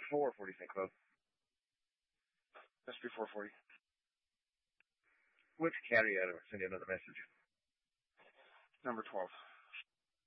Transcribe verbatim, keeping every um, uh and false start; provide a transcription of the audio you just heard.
four, what do you think, Bob? Mystery four forty. Which carrier? Send you another message. Number twelve.